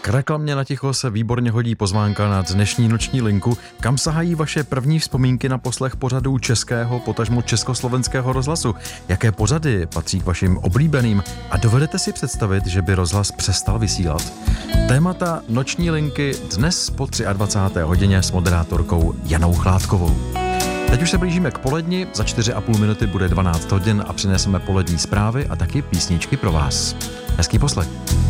K reklamě na ticho se výborně hodí pozvánka na dnešní noční linku, kam sahají vaše první vzpomínky na poslech pořadů českého, potažmo československého rozhlasu. Jaké pořady patří k vašim oblíbeným a dovedete si představit, že by rozhlas přestal vysílat? Témata noční linky dnes po 23. hodině s moderátorkou Janou Chládkovou. Teď už se blížíme k poledni, za 4,5 minuty bude 12 hodin a přineseme polední zprávy a taky písničky pro vás. Hezký poslech.